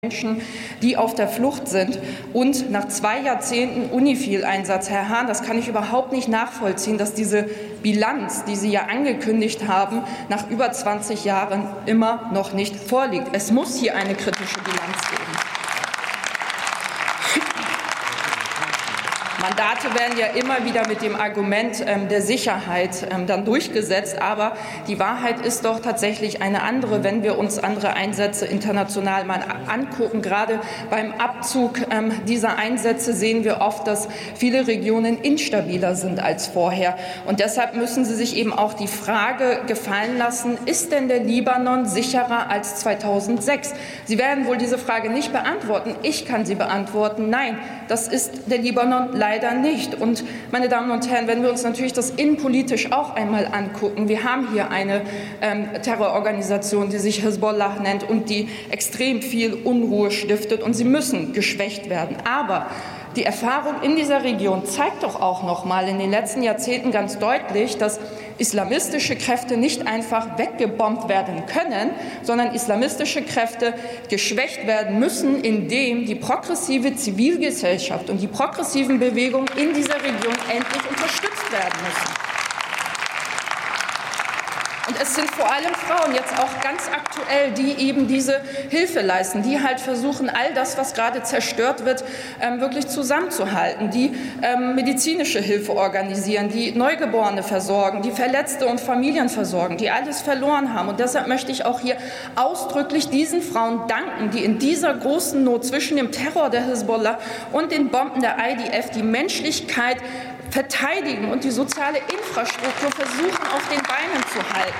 Menschen, die auf der Flucht sind. Und nach 2 Jahrzehnten UNIFIL-Einsatz, Herr Hahn, das kann ich überhaupt nicht nachvollziehen, dass diese Bilanz, die Sie ja angekündigt haben, nach über 20 Jahren immer noch nicht vorliegt. Es muss hier eine kritische Bilanz geben. Mandate werden ja immer wieder mit dem Argument der Sicherheit dann durchgesetzt. Aber die Wahrheit ist doch tatsächlich eine andere, wenn wir uns andere Einsätze international mal angucken. Gerade beim Abzug dieser Einsätze sehen wir oft, dass viele Regionen instabiler sind als vorher. Und deshalb müssen Sie sich eben auch die Frage gefallen lassen, ist denn der Libanon sicherer als 2006? Sie werden wohl diese Frage nicht beantworten. Ich kann sie beantworten. Nein, das ist der Libanon leider nicht. Und, meine Damen und Herren, wenn wir uns natürlich das innenpolitisch auch einmal angucken, wir haben hier eine Terrororganisation, die sich Hisbollah nennt und die extrem viel Unruhe stiftet, und sie müssen geschwächt werden. Aber die Erfahrung in dieser Region zeigt doch auch noch mal in den letzten Jahrzehnten ganz deutlich, dass islamistische Kräfte nicht einfach weggebombt werden können, sondern islamistische Kräfte geschwächt werden müssen, indem die progressive Zivilgesellschaft und die progressiven Bewegungen in dieser Region endlich unterstützt werden müssen. Und es sind vor allem Frauen, jetzt auch ganz aktuell, die eben diese Hilfe leisten, die halt versuchen, all das, was gerade zerstört wird, wirklich zusammenzuhalten, die medizinische Hilfe organisieren, die Neugeborene versorgen, die Verletzte und Familien versorgen, die alles verloren haben. Und deshalb möchte ich auch hier ausdrücklich diesen Frauen danken, die in dieser großen Not zwischen dem Terror der Hisbollah und den Bomben der IDF die Menschlichkeit verteidigen und die soziale Infrastruktur versuchen, auf den Beinen zu halten.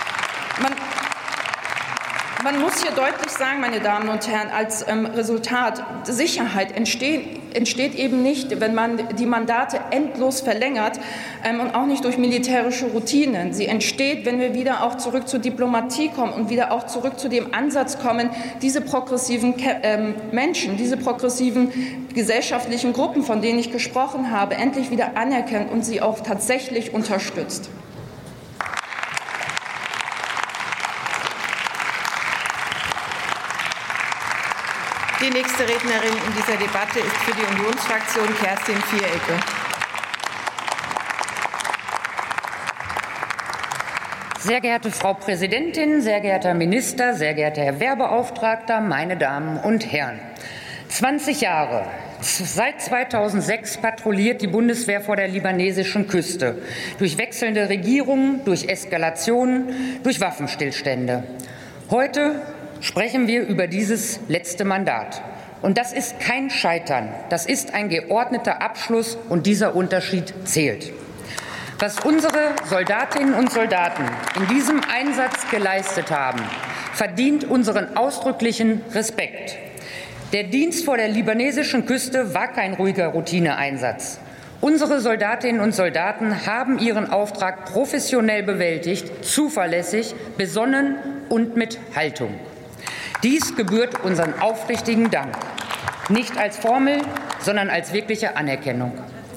Man muss hier deutlich sagen, meine Damen und Herren, als Resultat, Sicherheit entsteht eben nicht, wenn man die Mandate endlos verlängert und auch nicht durch militärische Routinen. Sie entsteht, wenn wir wieder auch zurück zur Diplomatie kommen und wieder auch zurück zu dem Ansatz kommen, diese progressiven Menschen, diese progressiven gesellschaftlichen Gruppen, von denen ich gesprochen habe, endlich wieder anerkennt und sie auch tatsächlich unterstützt. Die nächste Rednerin in dieser Debatte ist für die Unionsfraktion Kerstin Vierecke. Sehr geehrte Frau Präsidentin, sehr geehrter Herr Minister, sehr geehrter Herr Wehrbeauftragter, meine Damen und Herren! 20 Jahre. Seit 2006 patrouilliert die Bundeswehr vor der libanesischen Küste. Durch wechselnde Regierungen, durch Eskalationen, durch Waffenstillstände. Heute sprechen wir über dieses letzte Mandat. Und das ist kein Scheitern, das ist ein geordneter Abschluss, und dieser Unterschied zählt. Was unsere Soldatinnen und Soldaten in diesem Einsatz geleistet haben, verdient unseren ausdrücklichen Respekt. Der Dienst vor der libanesischen Küste war kein ruhiger Routineeinsatz. Unsere Soldatinnen und Soldaten haben ihren Auftrag professionell bewältigt, zuverlässig, besonnen und mit Haltung. Dies gebührt unseren aufrichtigen Dank, nicht als Formel, sondern als wirkliche Anerkennung.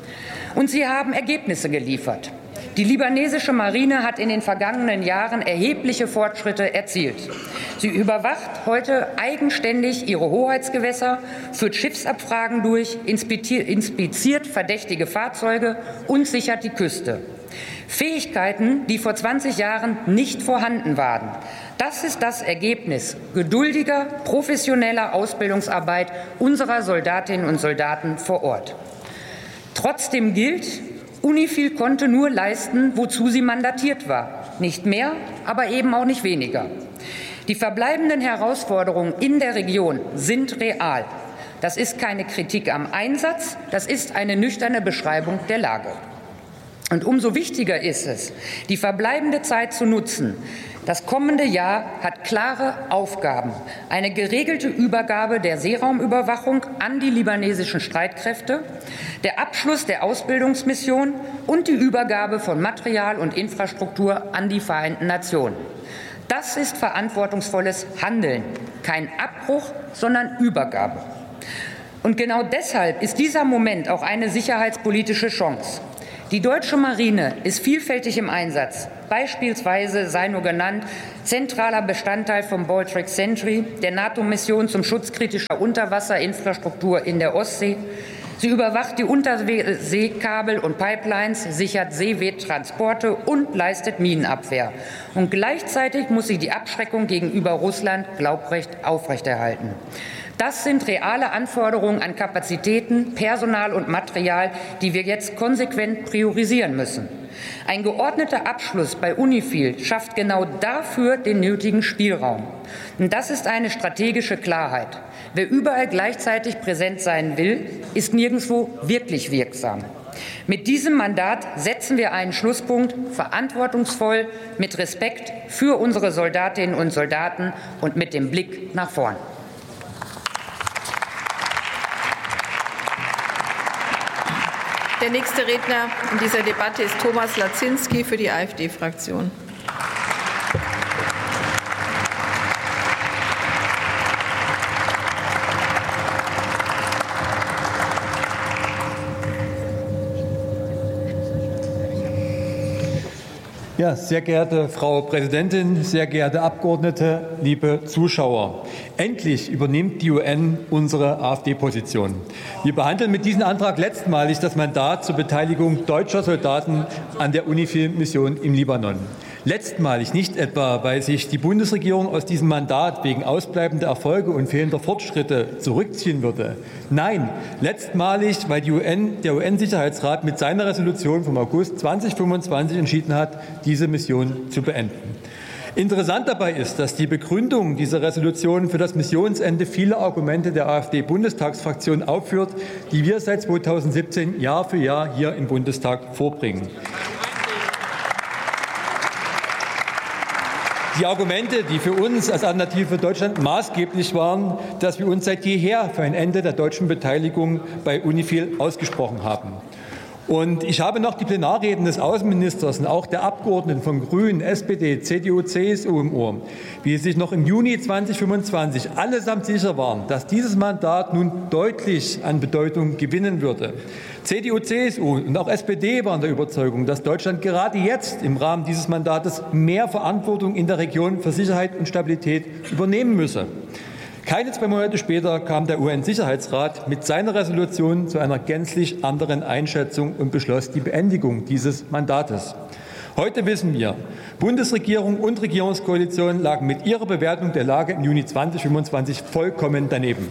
Und sie haben Ergebnisse geliefert. Die libanesische Marine hat in den vergangenen Jahren erhebliche Fortschritte erzielt. Sie überwacht heute eigenständig ihre Hoheitsgewässer, führt Schiffsabfragen durch, inspiziert verdächtige Fahrzeuge und sichert die Küste. Fähigkeiten, die vor 20 Jahren nicht vorhanden waren. Das ist das Ergebnis geduldiger, professioneller Ausbildungsarbeit unserer Soldatinnen und Soldaten vor Ort. Trotzdem gilt, UNIFIL konnte nur leisten, wozu sie mandatiert war. Nicht mehr, aber eben auch nicht weniger. Die verbleibenden Herausforderungen in der Region sind real. Das ist keine Kritik am Einsatz, das ist eine nüchterne Beschreibung der Lage. Und umso wichtiger ist es, die verbleibende Zeit zu nutzen. Das kommende Jahr hat klare Aufgaben. Eine geregelte Übergabe der Seeraumüberwachung an die libanesischen Streitkräfte, der Abschluss der Ausbildungsmission und die Übergabe von Material und Infrastruktur an die Vereinten Nationen. Das ist verantwortungsvolles Handeln, kein Abbruch, sondern Übergabe. Und genau deshalb ist dieser Moment auch eine sicherheitspolitische Chance. Die deutsche Marine ist vielfältig im Einsatz. Beispielsweise sei nur genannt, zentraler Bestandteil vom Baltic Sentry, der NATO-Mission zum Schutz kritischer Unterwasserinfrastruktur in der Ostsee. Sie überwacht die Unterseekabel und Pipelines, sichert Seewehtransporte und leistet Minenabwehr. Und gleichzeitig muss sie die Abschreckung gegenüber Russland glaubrecht aufrechterhalten. Das sind reale Anforderungen an Kapazitäten, Personal und Material, die wir jetzt konsequent priorisieren müssen. Ein geordneter Abschluss bei UNIFIL schafft genau dafür den nötigen Spielraum. Und das ist eine strategische Klarheit. Wer überall gleichzeitig präsent sein will, ist nirgendwo wirklich wirksam. Mit diesem Mandat setzen wir einen Schlusspunkt, verantwortungsvoll, mit Respekt für unsere Soldatinnen und Soldaten und mit dem Blick nach vorn. Der nächste Redner in dieser Debatte ist Thomas Lazinski für die AfD-Fraktion. Ja, sehr geehrte Frau Präsidentin, sehr geehrte Abgeordnete, liebe Zuschauer! Endlich übernimmt die UN unsere AfD-Position. Wir behandeln mit diesem Antrag letztmalig das Mandat zur Beteiligung deutscher Soldaten an der UNIFIL-Mission im Libanon. Letztmalig nicht etwa, weil sich die Bundesregierung aus diesem Mandat wegen ausbleibender Erfolge und fehlender Fortschritte zurückziehen würde. Nein, letztmalig, weil der UN-Sicherheitsrat mit seiner Resolution vom August 2025 entschieden hat, diese Mission zu beenden. Interessant dabei ist, dass die Begründung dieser Resolution für das Missionsende viele Argumente der AfD-Bundestagsfraktion aufführt, die wir seit 2017 Jahr für Jahr hier im Bundestag vorbringen. Die Argumente, die für uns als Alternative für Deutschland maßgeblich waren, dass wir uns seit jeher für ein Ende der deutschen Beteiligung bei UNIFIL ausgesprochen haben. Und ich habe noch die Plenarreden des Außenministers und auch der Abgeordneten von Grünen, SPD, CDU, CSU im Ohr, wie sie sich noch im Juni 2025 allesamt sicher waren, dass dieses Mandat nun deutlich an Bedeutung gewinnen würde. CDU, CSU und auch SPD waren der Überzeugung, dass Deutschland gerade jetzt im Rahmen dieses Mandates mehr Verantwortung in der Region für Sicherheit und Stabilität übernehmen müsse. Keine 2 Monate später kam der UN-Sicherheitsrat mit seiner Resolution zu einer gänzlich anderen Einschätzung und beschloss die Beendigung dieses Mandates. Heute wissen wir, Bundesregierung und Regierungskoalition lagen mit ihrer Bewertung der Lage im Juni 2025 vollkommen daneben.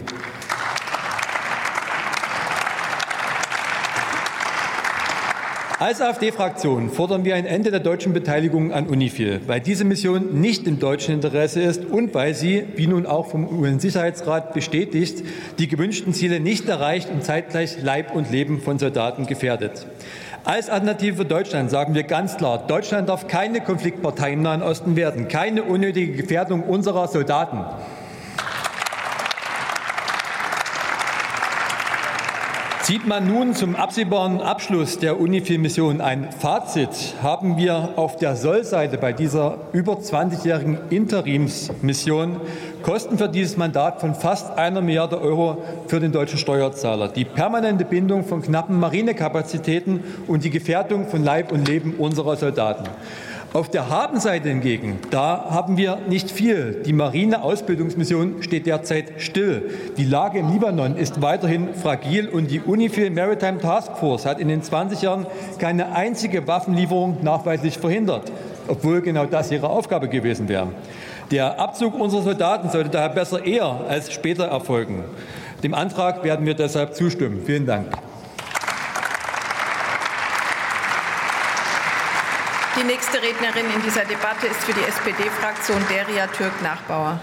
Als AfD-Fraktion fordern wir ein Ende der deutschen Beteiligung an UNIFIL, weil diese Mission nicht im deutschen Interesse ist und weil sie, wie nun auch vom UN-Sicherheitsrat bestätigt, die gewünschten Ziele nicht erreicht und zeitgleich Leib und Leben von Soldaten gefährdet. Als Alternative für Deutschland sagen wir ganz klar, Deutschland darf keine Konfliktpartei im Nahen Osten werden, keine unnötige Gefährdung unserer Soldaten. Zieht man nun zum absehbaren Abschluss der UNIFIL-Mission ein Fazit, haben wir auf der Sollseite bei dieser über 20-jährigen Interimsmission Kosten für dieses Mandat von fast 1 Milliarde Euro für den deutschen Steuerzahler, die permanente Bindung von knappen Marinekapazitäten und die Gefährdung von Leib und Leben unserer Soldaten. Auf der Habenseite hingegen, da haben wir nicht viel. Die Marine-Ausbildungsmission steht derzeit still. Die Lage im Libanon ist weiterhin fragil und die UNIFIL Maritime Task Force hat in den 20 Jahren keine einzige Waffenlieferung nachweislich verhindert, obwohl genau das ihre Aufgabe gewesen wäre. Der Abzug unserer Soldaten sollte daher besser eher als später erfolgen. Dem Antrag werden wir deshalb zustimmen. Vielen Dank. Die nächste Rednerin in dieser Debatte ist für die SPD-Fraktion Derya Türk-Nachbauer.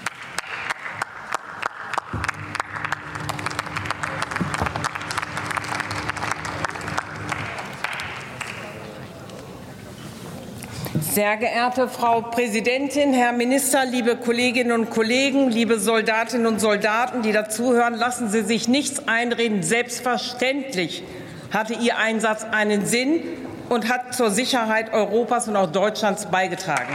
Sehr geehrte Frau Präsidentin, Herr Minister, liebe Kolleginnen und Kollegen, liebe Soldatinnen und Soldaten, die dazuhören, lassen Sie sich nichts einreden. Selbstverständlich hatte Ihr Einsatz einen Sinn und hat zur Sicherheit Europas und auch Deutschlands beigetragen.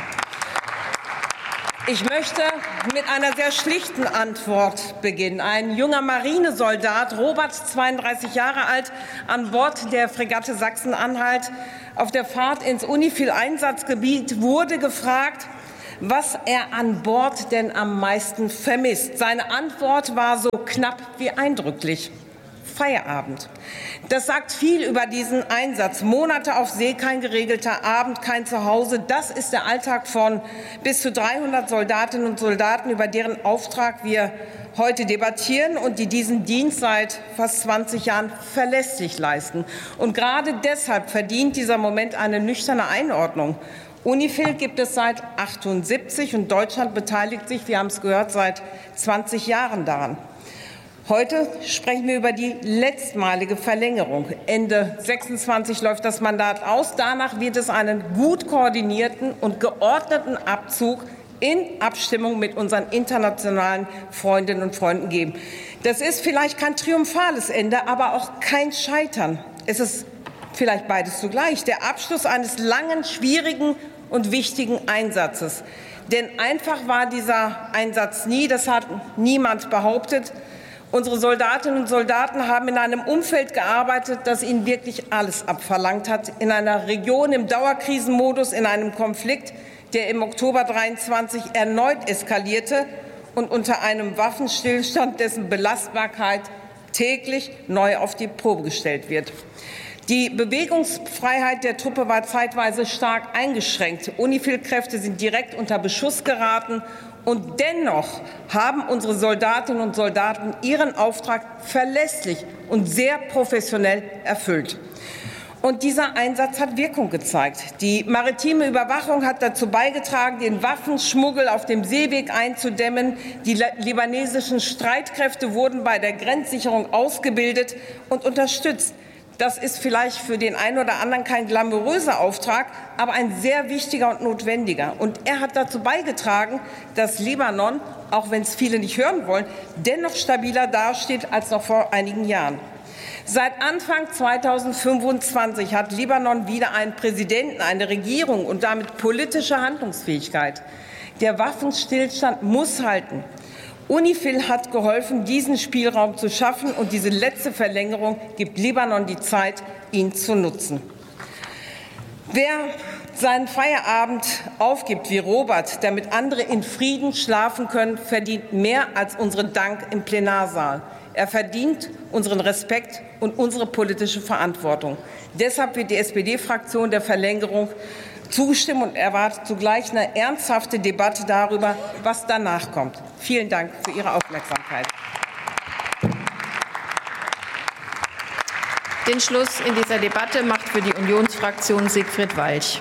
Ich möchte mit einer sehr schlichten Antwort beginnen. Ein junger Marinesoldat, Robert, 32 Jahre alt, an Bord der Fregatte Sachsen-Anhalt, auf der Fahrt ins UNIFIL-Einsatzgebiet wurde gefragt, was er an Bord denn am meisten vermisst. Seine Antwort war so knapp wie eindrücklich: Feierabend. Das sagt viel über diesen Einsatz. Monate auf See, kein geregelter Abend, kein Zuhause. Das ist der Alltag von bis zu 300 Soldatinnen und Soldaten, über deren Auftrag wir heute debattieren und die diesen Dienst seit fast 20 Jahren verlässlich leisten. Und gerade deshalb verdient dieser Moment eine nüchterne Einordnung. UNIFIL gibt es seit 1978 und Deutschland beteiligt sich, wir haben es gehört, seit 20 Jahren daran. Heute sprechen wir über die letztmalige Verlängerung. Ende 26 läuft das Mandat aus. Danach wird es einen gut koordinierten und geordneten Abzug in Abstimmung mit unseren internationalen Freundinnen und Freunden geben. Das ist vielleicht kein triumphales Ende, aber auch kein Scheitern. Es ist vielleicht beides zugleich. Der Abschluss eines langen, schwierigen und wichtigen Einsatzes. Denn einfach war dieser Einsatz nie, das hat niemand behauptet. Unsere Soldatinnen und Soldaten haben in einem Umfeld gearbeitet, das ihnen wirklich alles abverlangt hat. In einer Region im Dauerkrisenmodus, in einem Konflikt, der im Oktober 23 erneut eskalierte und unter einem Waffenstillstand, dessen Belastbarkeit täglich neu auf die Probe gestellt wird. Die Bewegungsfreiheit der Truppe war zeitweise stark eingeschränkt. UNIFIL-Kräfte sind direkt unter Beschuss geraten. Und dennoch haben unsere Soldatinnen und Soldaten ihren Auftrag verlässlich und sehr professionell erfüllt. Und dieser Einsatz hat Wirkung gezeigt. Die maritime Überwachung hat dazu beigetragen, den Waffenschmuggel auf dem Seeweg einzudämmen. Die libanesischen Streitkräfte wurden bei der Grenzsicherung ausgebildet und unterstützt. Das ist vielleicht für den einen oder anderen kein glamouröser Auftrag, aber ein sehr wichtiger und notwendiger. Und er hat dazu beigetragen, dass Libanon, auch wenn es viele nicht hören wollen, dennoch stabiler dasteht als noch vor einigen Jahren. Seit Anfang 2025 hat Libanon wieder einen Präsidenten, eine Regierung und damit politische Handlungsfähigkeit. Der Waffenstillstand muss halten. UNIFIL hat geholfen, diesen Spielraum zu schaffen, und diese letzte Verlängerung gibt Libanon die Zeit, ihn zu nutzen. Wer seinen Feierabend aufgibt wie Robert, damit andere in Frieden schlafen können, verdient mehr als unseren Dank im Plenarsaal. Er verdient unseren Respekt und unsere politische Verantwortung. Deshalb wird die SPD-Fraktion der Verlängerung zustimmen und erwartet zugleich eine ernsthafte Debatte darüber, was danach kommt. Vielen Dank für Ihre Aufmerksamkeit. Den Schluss in dieser Debatte macht für die Unionsfraktion Siegfried Walch.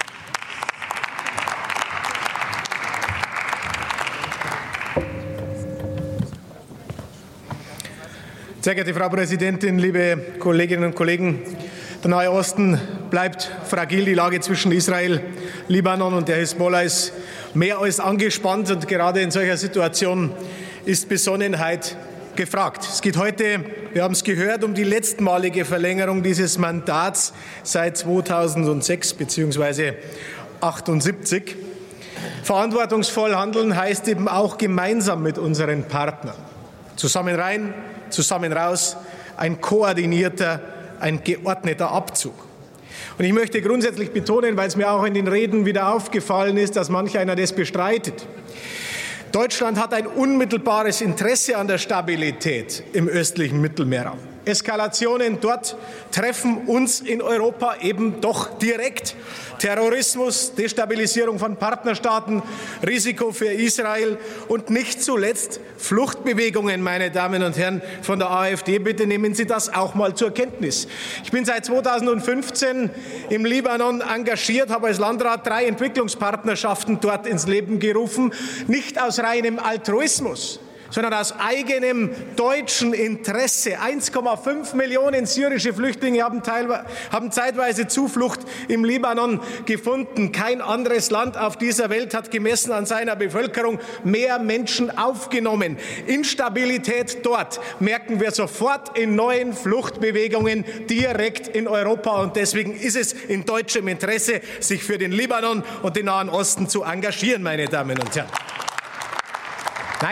Sehr geehrte Frau Präsidentin, liebe Kolleginnen und Kollegen! Der Nahe Osten bleibt fragil. Die Lage zwischen Israel, Libanon und der Hisbollah ist mehr als angespannt. Und gerade in solcher Situation ist Besonnenheit gefragt. Es geht heute, wir haben es gehört, um die letztmalige Verlängerung dieses Mandats seit 2006 bzw. 1978. Verantwortungsvoll handeln heißt eben auch gemeinsam mit unseren Partnern. Zusammen rein, zusammen raus, ein koordinierter, ein geordneter Abzug. Und ich möchte grundsätzlich betonen, weil es mir auch in den Reden wieder aufgefallen ist, dass manch einer das bestreitet. Deutschland hat ein unmittelbares Interesse an der Stabilität im östlichen Mittelmeerraum. Eskalationen dort treffen uns in Europa eben doch direkt. Terrorismus, Destabilisierung von Partnerstaaten, Risiko für Israel und nicht zuletzt Fluchtbewegungen, meine Damen und Herren von der AfD. Bitte nehmen Sie das auch mal zur Kenntnis. Ich bin seit 2015 im Libanon engagiert, habe als Landrat 3 Entwicklungspartnerschaften dort ins Leben gerufen, nicht aus reinem Altruismus, sondern aus eigenem deutschen Interesse. 1,5 Millionen syrische Flüchtlinge haben zeitweise Zuflucht im Libanon gefunden. Kein anderes Land auf dieser Welt hat gemessen an seiner Bevölkerung mehr Menschen aufgenommen. Instabilität dort merken wir sofort in neuen Fluchtbewegungen direkt in Europa. Und deswegen ist es in deutschem Interesse, sich für den Libanon und den Nahen Osten zu engagieren, meine Damen und Herren. Nein,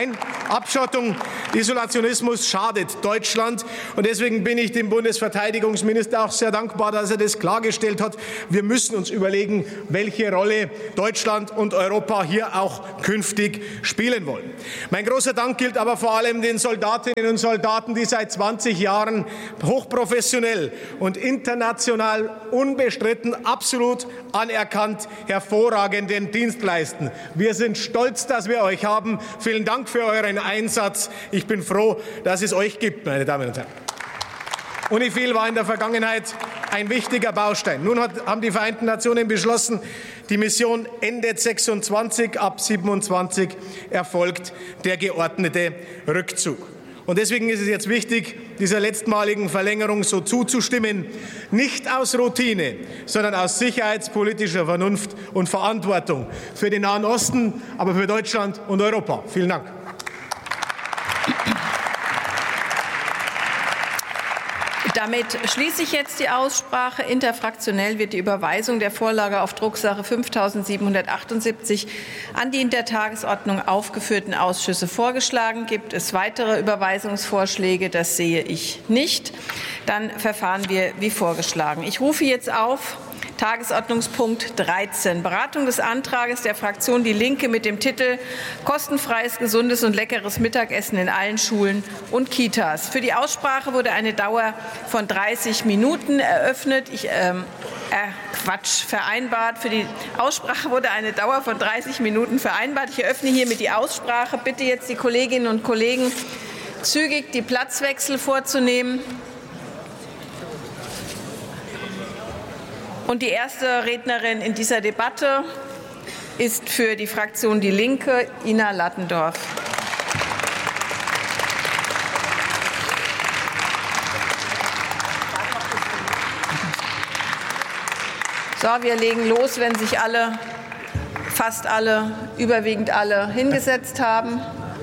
Abschottung, Isolationismus schadet Deutschland. Und deswegen bin ich dem Bundesverteidigungsminister auch sehr dankbar, dass er das klargestellt hat. Wir müssen uns überlegen, welche Rolle Deutschland und Europa hier auch künftig spielen wollen. Mein großer Dank gilt aber vor allem den Soldatinnen und Soldaten, die seit 20 Jahren hochprofessionell und international unbestritten, absolut anerkannt, hervorragenden Dienst leisten. Wir sind stolz, dass wir euch haben. Vielen Dank für euren Einsatz. Ich bin froh, dass es euch gibt, meine Damen und Herren. UNIFIL war in der Vergangenheit ein wichtiger Baustein. Nun haben die Vereinten Nationen beschlossen, die Mission endet 26, ab 27 erfolgt der geordnete Rückzug. Und deswegen ist es jetzt wichtig, dieser letztmaligen Verlängerung so zuzustimmen, nicht aus Routine, sondern aus sicherheitspolitischer Vernunft und Verantwortung für den Nahen Osten, aber für Deutschland und Europa. Vielen Dank. Damit schließe ich jetzt die Aussprache. Interfraktionell wird die Überweisung der Vorlage auf Drucksache 5778 an die in der Tagesordnung aufgeführten Ausschüsse vorgeschlagen. Gibt es weitere Überweisungsvorschläge? Das sehe ich nicht. Dann verfahren wir wie vorgeschlagen. Ich rufe jetzt auf Tagesordnungspunkt 13, Beratung des Antrages der Fraktion Die Linke mit dem Titel Kostenfreies, gesundes und leckeres Mittagessen in allen Schulen und Kitas. Für die Aussprache wurde eine Dauer von 30 Minuten eröffnet. Vereinbart. Für die Aussprache wurde eine Dauer von 30 Minuten vereinbart. Ich eröffne hiermit die Aussprache. Bitte jetzt die Kolleginnen und Kollegen, zügig die Platzwechsel vorzunehmen. Und die erste Rednerin in dieser Debatte ist für die Fraktion Die Linke Ina Lattendorf. So, wir legen los, wenn sich alle, fast alle, überwiegend alle hingesetzt haben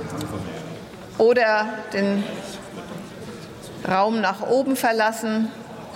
oder den Raum nach oben verlassen.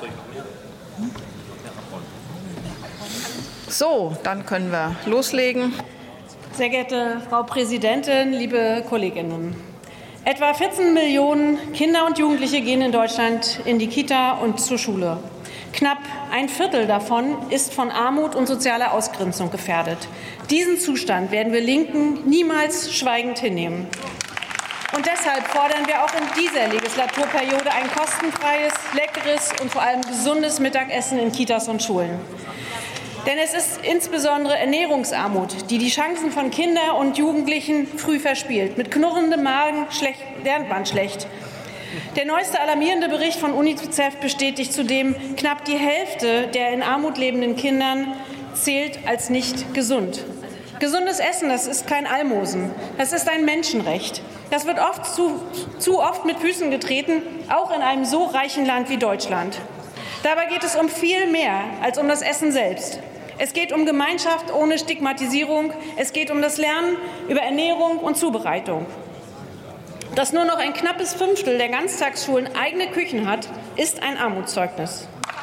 So, dann können wir loslegen. Sehr geehrte Frau Präsidentin, liebe Kolleginnen! Etwa 14 Millionen Kinder und Jugendliche gehen in Deutschland in die Kita und zur Schule. Knapp ein Viertel davon ist von Armut und sozialer Ausgrenzung gefährdet. Diesen Zustand werden wir Linken niemals schweigend hinnehmen. Und deshalb fordern wir auch in dieser Legislaturperiode ein kostenfreies, leckeres und vor allem gesundes Mittagessen in Kitas und Schulen. Denn es ist insbesondere Ernährungsarmut, die die Chancen von Kindern und Jugendlichen früh verspielt. Mit knurrendem Magen lernt man schlecht. Der neueste alarmierende Bericht von UNICEF bestätigt zudem, knapp die Hälfte der in Armut lebenden Kindern zählt als nicht gesund. Gesundes Essen, das ist kein Almosen, das ist ein Menschenrecht. Das wird zu oft mit Füßen getreten, auch in einem so reichen Land wie Deutschland. Dabei geht es um viel mehr als um das Essen selbst. Es geht um Gemeinschaft ohne Stigmatisierung. Es geht um das Lernen über Ernährung und Zubereitung. Dass nur noch ein knappes Fünftel der Ganztagsschulen eigene Küchen hat, ist ein Armutszeugnis.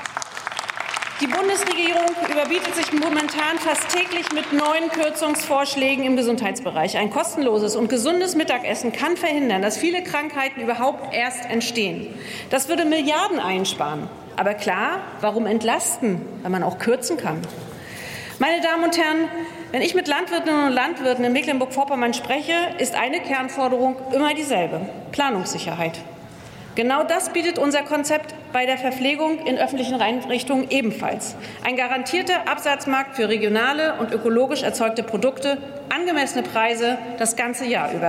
Die Bundesregierung überbietet sich momentan fast täglich mit neuen Kürzungsvorschlägen im Gesundheitsbereich. Ein kostenloses und gesundes Mittagessen kann verhindern, dass viele Krankheiten überhaupt erst entstehen. Das würde Milliarden einsparen. Aber klar, warum entlasten, wenn man auch kürzen kann? Meine Damen und Herren, wenn ich mit Landwirtinnen und Landwirten in Mecklenburg-Vorpommern spreche, ist eine Kernforderung immer dieselbe: Planungssicherheit. Genau das bietet unser Konzept bei der Verpflegung in öffentlichen Einrichtungen ebenfalls. Ein garantierter Absatzmarkt für regionale und ökologisch erzeugte Produkte, angemessene Preise das ganze Jahr über.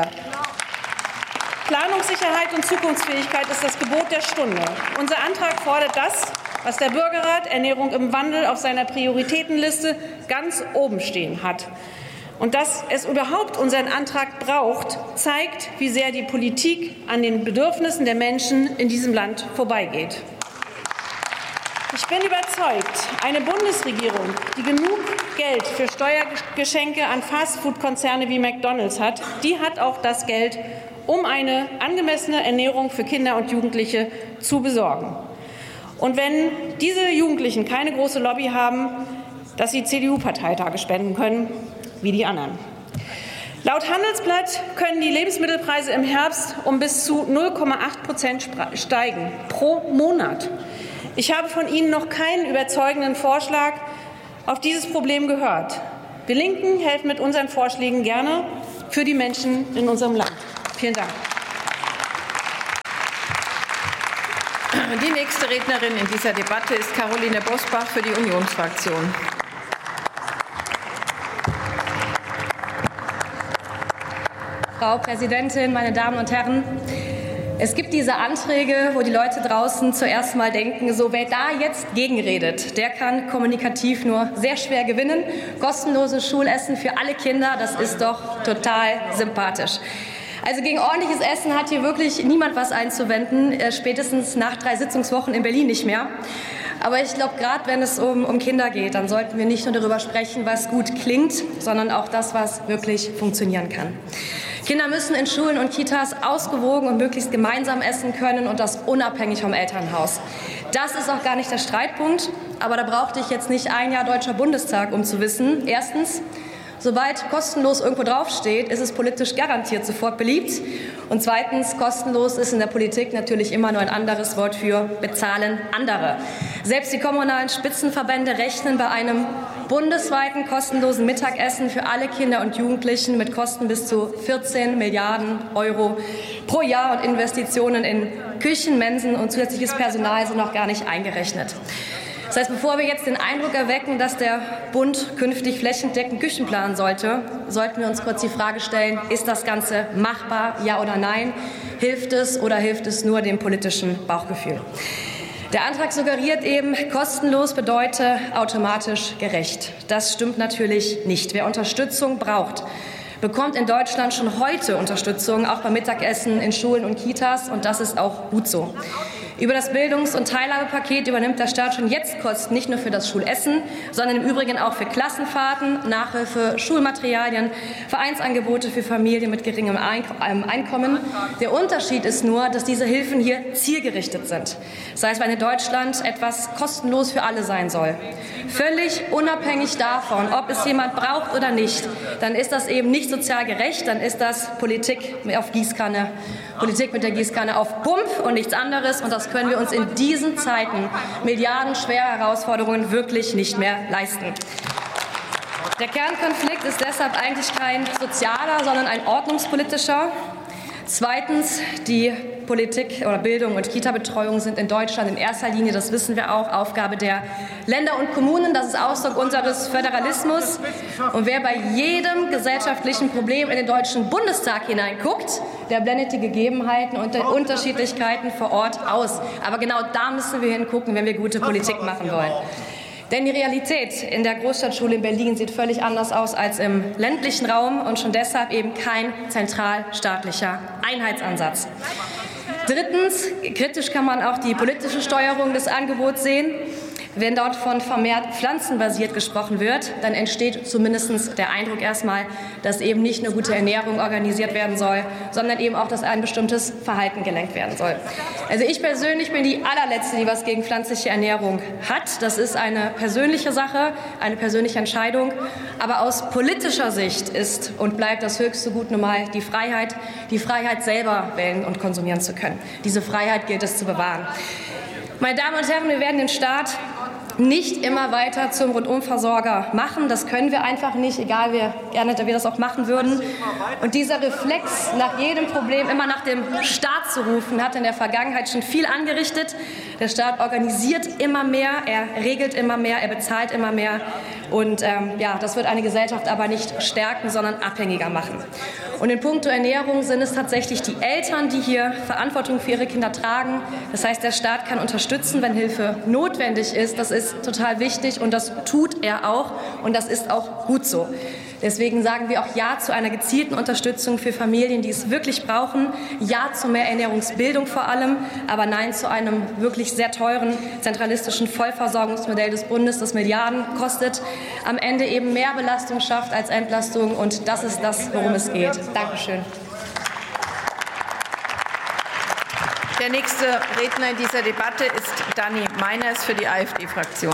Planungssicherheit und Zukunftsfähigkeit ist das Gebot der Stunde. Unser Antrag fordert das, was der Bürgerrat Ernährung im Wandel auf seiner Prioritätenliste ganz oben stehen hat. Und dass es überhaupt unseren Antrag braucht, zeigt, wie sehr die Politik an den Bedürfnissen der Menschen in diesem Land vorbeigeht. Ich bin überzeugt, eine Bundesregierung, die genug Geld für Steuergeschenke an Fastfood-Konzerne wie McDonald's hat, die hat auch das Geld, um eine angemessene Ernährung für Kinder und Jugendliche zu besorgen. Und wenn diese Jugendlichen keine große Lobby haben, dass sie CDU-Parteitage spenden können, wie die anderen. Laut Handelsblatt können die Lebensmittelpreise im Herbst um bis zu 0,8% steigen pro Monat. Ich habe von Ihnen noch keinen überzeugenden Vorschlag auf dieses Problem gehört. Wir Linken helfen mit unseren Vorschlägen gerne für die Menschen in unserem Land. Vielen Dank. Die nächste Rednerin in dieser Debatte ist Caroline Bosbach für die Unionsfraktion. Frau Präsidentin, meine Damen und Herren! Es gibt diese Anträge, wo die Leute draußen zuerst mal denken, so wer da jetzt gegenredet, der kann kommunikativ nur sehr schwer gewinnen. Kostenloses Schulessen für alle Kinder, das ist doch total sympathisch. Also gegen ordentliches Essen hat hier wirklich niemand was einzuwenden, spätestens nach 3 Sitzungswochen in Berlin nicht mehr. Aber ich glaube, gerade wenn es um Kinder geht, dann sollten wir nicht nur darüber sprechen, was gut klingt, sondern auch das, was wirklich funktionieren kann. Kinder müssen in Schulen und Kitas ausgewogen und möglichst gemeinsam essen können und das unabhängig vom Elternhaus. Das ist auch gar nicht der Streitpunkt, aber da brauchte ich jetzt nicht ein Jahr Deutscher Bundestag, um zu wissen. Erstens, sobald kostenlos irgendwo draufsteht, ist es politisch garantiert sofort beliebt. Und zweitens, kostenlos ist in der Politik natürlich immer nur ein anderes Wort für bezahlen andere. Selbst die kommunalen Spitzenverbände rechnen bei einem bundesweiten kostenlosen Mittagessen für alle Kinder und Jugendlichen mit Kosten bis zu 14 Milliarden € pro Jahr und Investitionen in Küchen, Mensen und zusätzliches Personal sind noch gar nicht eingerechnet. Das heißt, bevor wir jetzt den Eindruck erwecken, dass der Bund künftig flächendeckend Küchen planen sollte, sollten wir uns kurz die Frage stellen, ist das Ganze machbar, ja oder nein? Hilft es oder hilft es nur dem politischen Bauchgefühl? Der Antrag suggeriert eben, kostenlos bedeutet automatisch gerecht. Das stimmt natürlich nicht. Wer Unterstützung braucht, bekommt in Deutschland schon heute Unterstützung, auch beim Mittagessen in Schulen und Kitas, und das ist auch gut so. Über das Bildungs- und Teilhabepaket übernimmt der Staat schon jetzt Kosten, nicht nur für das Schulessen, sondern im Übrigen auch für Klassenfahrten, Nachhilfe, Schulmaterialien, Vereinsangebote für Familien mit geringem Einkommen. Der Unterschied ist nur, dass diese Hilfen hier zielgerichtet sind. Das heißt, wenn in Deutschland etwas kostenlos für alle sein soll, völlig unabhängig davon, ob es jemand braucht oder nicht, dann ist das eben nicht sozial gerecht, dann ist das Politik auf Gießkanne, Politik mit der Gießkanne auf Pump und nichts anderes. Und das können wir uns in diesen Zeiten milliardenschwerer Herausforderungen wirklich nicht mehr leisten. Der Kernkonflikt ist deshalb eigentlich kein sozialer, sondern ein ordnungspolitischer. Zweitens, die Politik oder Bildung und Kita-Betreuung sind in Deutschland in erster Linie, das wissen wir auch, Aufgabe der Länder und Kommunen. Das ist Ausdruck unseres Föderalismus. Und wer bei jedem gesellschaftlichen Problem in den Deutschen Bundestag hineinguckt, der blendet die Gegebenheiten und die Unterschiedlichkeiten vor Ort aus. Aber genau da müssen wir hingucken, wenn wir gute Politik machen wollen. Denn die Realität in der Großstadtschule in Berlin sieht völlig anders aus als im ländlichen Raum und schon deshalb eben kein zentralstaatlicher Einheitsansatz. Drittens, kritisch kann man auch die politische Steuerung des Angebots sehen. Wenn dort von vermehrt pflanzenbasiert gesprochen wird, dann entsteht zumindest der Eindruck erstmal, dass eben nicht nur gute Ernährung organisiert werden soll, sondern eben auch, dass ein bestimmtes Verhalten gelenkt werden soll. Also ich persönlich bin die allerletzte, die was gegen pflanzliche Ernährung hat. Das ist eine persönliche Sache, eine persönliche Entscheidung. Aber aus politischer Sicht ist und bleibt das höchste Gut nun mal die Freiheit selber wählen und konsumieren zu können. Diese Freiheit gilt es zu bewahren. Meine Damen und Herren, wir werden den Staat nicht immer weiter zum Rundumversorger machen. Das können wir einfach nicht, egal wie gerne wir das auch machen würden. Und dieser Reflex, nach jedem Problem immer nach dem Staat zu rufen, hat in der Vergangenheit schon viel angerichtet. Der Staat organisiert immer mehr, er regelt immer mehr, er bezahlt immer mehr. Und das wird eine Gesellschaft aber nicht stärken, sondern abhängiger machen. Und in puncto Ernährung sind es tatsächlich die Eltern, die hier Verantwortung für ihre Kinder tragen. Das heißt, der Staat kann unterstützen, wenn Hilfe notwendig ist. Das ist total wichtig und das tut er auch und das ist auch gut so. Deswegen sagen wir auch Ja zu einer gezielten Unterstützung für Familien, die es wirklich brauchen. Ja zu mehr Ernährungsbildung vor allem, aber Nein zu einem wirklich sehr teuren zentralistischen Vollversorgungsmodell des Bundes, das Milliarden kostet, am Ende eben mehr Belastung schafft als Entlastung. Und das ist das, worum es geht. Dankeschön. Der nächste Redner in dieser Debatte ist Dani Meiners für die AfD-Fraktion.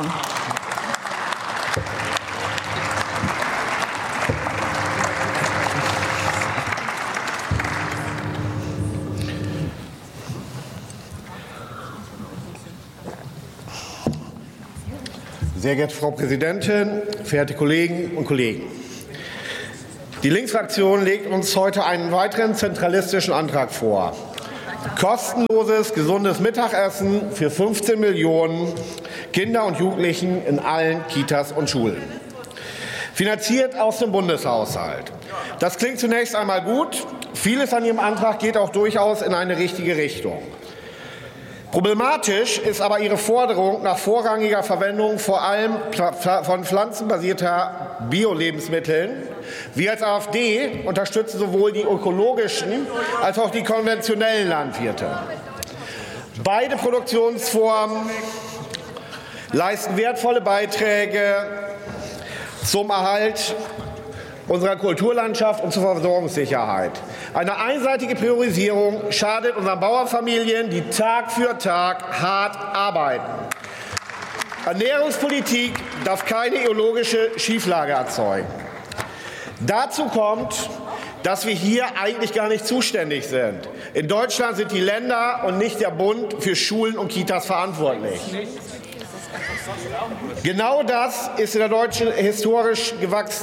Sehr geehrte Frau Präsidentin, verehrte Kolleginnen und Kollegen! Die Linksfraktion legt uns heute einen weiteren zentralistischen Antrag vor. Kostenloses, gesundes Mittagessen für 15 Millionen Kinder und Jugendlichen in allen Kitas und Schulen. Finanziert aus dem Bundeshaushalt. Das klingt zunächst einmal gut. Vieles an Ihrem Antrag geht auch durchaus in eine richtige Richtung. Problematisch ist aber Ihre Forderung nach vorrangiger Verwendung vor allem von pflanzenbasierter Bio-Lebensmitteln. Wir als AfD unterstützen sowohl die ökologischen als auch die konventionellen Landwirte. Beide Produktionsformen leisten wertvolle Beiträge zum Erhalt unserer Kulturlandschaft und zur Versorgungssicherheit. Eine einseitige Priorisierung schadet unseren Bauernfamilien, die Tag für Tag hart arbeiten. Ernährungspolitik darf keine ideologische Schieflage erzeugen. Dazu kommt, dass wir hier eigentlich gar nicht zuständig sind. In Deutschland sind die Länder und nicht der Bund für Schulen und Kitas verantwortlich. Genau das ist der in Deutschland historisch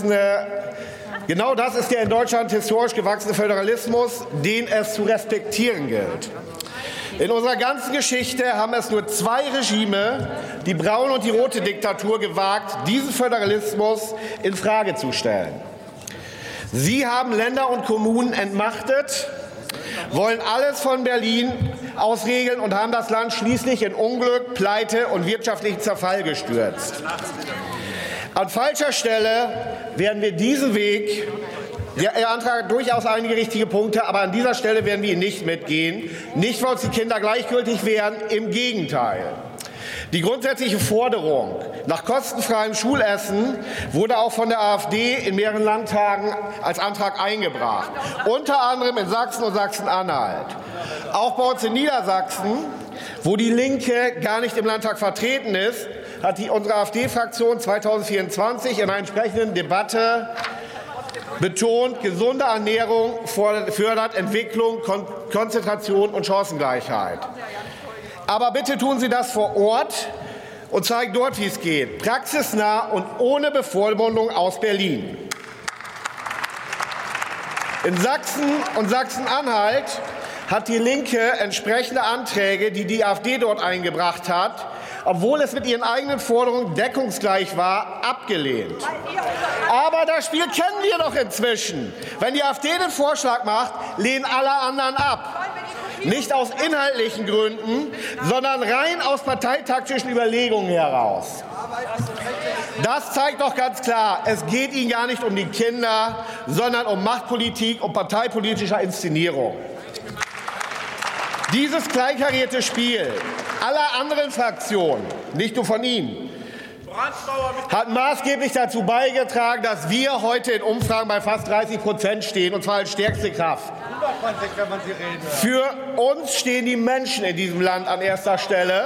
gewachsene Föderalismus, den es zu respektieren gilt. In unserer ganzen Geschichte haben es nur zwei Regime, die braune und die rote Diktatur, gewagt, diesen Föderalismus in Frage zu stellen. Sie haben Länder und Kommunen entmachtet, wollen alles von Berlin aus regeln und haben das Land schließlich in Unglück, Pleite und wirtschaftlichen Zerfall gestürzt. An falscher Stelle werden wir diesen Weg, der Antrag hat durchaus einige richtige Punkte, aber an dieser Stelle werden wir ihn nicht mitgehen. Nicht, weil uns die Kinder gleichgültig wären, im Gegenteil. Die grundsätzliche Forderung nach kostenfreiem Schulessen wurde auch von der AfD in mehreren Landtagen als Antrag eingebracht, unter anderem in Sachsen und Sachsen-Anhalt. Auch bei uns in Niedersachsen, wo die Linke gar nicht im Landtag vertreten ist, hat unsere AfD-Fraktion 2024 in einer entsprechenden Debatte betont, gesunde Ernährung fördert Entwicklung, Konzentration und Chancengleichheit. Aber bitte tun Sie das vor Ort und zeigen dort, wie es geht. Praxisnah und ohne Bevormundung aus Berlin. In Sachsen und Sachsen-Anhalt hat die Linke entsprechende Anträge, die die AfD dort eingebracht hat, obwohl es mit ihren eigenen Forderungen deckungsgleich war, abgelehnt. Aber das Spiel kennen wir doch inzwischen. Wenn die AfD den Vorschlag macht, lehnen alle anderen ab. Nicht aus inhaltlichen Gründen, sondern rein aus parteitaktischen Überlegungen heraus. Das zeigt doch ganz klar, es geht Ihnen gar nicht um die Kinder, sondern um Machtpolitik und parteipolitischer Inszenierung. Dieses kleinkarierte Spiel aller anderen Fraktionen, nicht nur von Ihnen, hat maßgeblich dazu beigetragen, dass wir heute in Umfragen bei fast 30% stehen, und zwar als stärkste Kraft. Für uns stehen die Menschen in diesem Land an erster Stelle.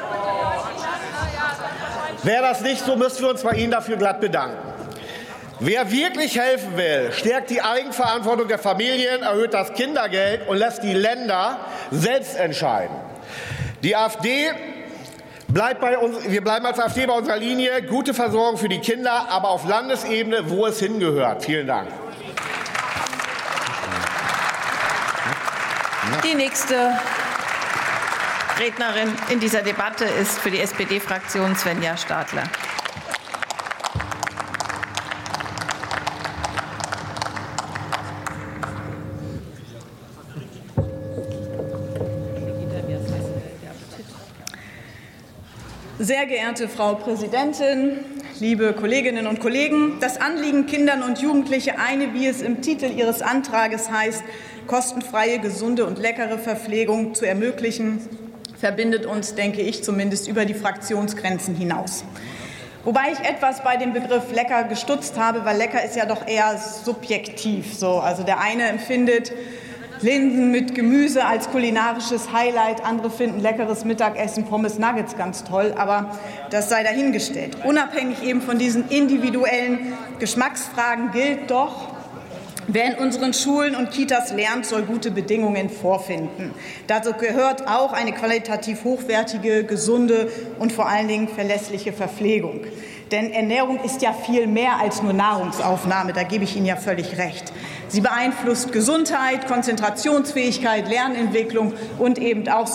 Wäre das nicht so, müssten wir uns bei Ihnen dafür glatt bedanken. Wer wirklich helfen will, stärkt die Eigenverantwortung der Familien, erhöht das Kindergeld und lässt die Länder selbst entscheiden. Die AfD wir bleiben als AfD bei unserer Linie, gute Versorgung für die Kinder, aber auf Landesebene, wo es hingehört. Vielen Dank. Die nächste Rednerin in dieser Debatte ist für die SPD-Fraktion Svenja Stadler. Sehr geehrte Frau Präsidentin, liebe Kolleginnen und Kollegen! Das Anliegen, Kindern und Jugendlichen eine, wie es im Titel Ihres Antrags heißt, kostenfreie, gesunde und leckere Verpflegung zu ermöglichen, verbindet uns, denke ich zumindest, über die Fraktionsgrenzen hinaus. Wobei ich etwas bei dem Begriff lecker gestutzt habe, weil lecker ist ja doch eher subjektiv. Also der eine empfindet Linsen mit Gemüse als kulinarisches Highlight, andere finden leckeres Mittagessen, Pommes, Nuggets ganz toll, aber das sei dahingestellt. Unabhängig eben von diesen individuellen Geschmacksfragen gilt doch, Wer in unseren Schulen und Kitas lernt, soll gute Bedingungen vorfinden. Dazu gehört auch eine qualitativ hochwertige, gesunde und vor allen Dingen verlässliche Verpflegung. Denn Ernährung ist ja viel mehr als nur Nahrungsaufnahme, da gebe ich Ihnen ja völlig recht. Sie beeinflusst Gesundheit, Konzentrationsfähigkeit, Lernentwicklung und eben auch